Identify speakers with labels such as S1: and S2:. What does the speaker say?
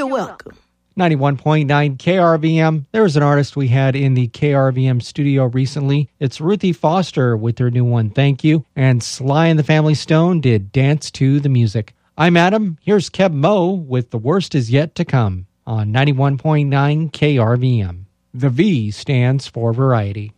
S1: You're welcome.
S2: 91.9 KRVM. There's an artist we had in the KRVM studio recently. It's Ruthie Foster with her new one, Thank You. And Sly and the Family Stone did Dance to the Music. I'm Adam. Here's Keb Mo with The Worst Is Yet to Come on 91.9 KRVM. The V stands for variety.